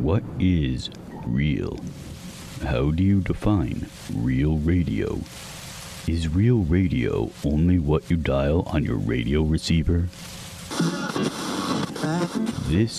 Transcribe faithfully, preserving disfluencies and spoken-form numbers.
What is real? How do you define real radio? Is real radio only what you dial on your radio receiver? This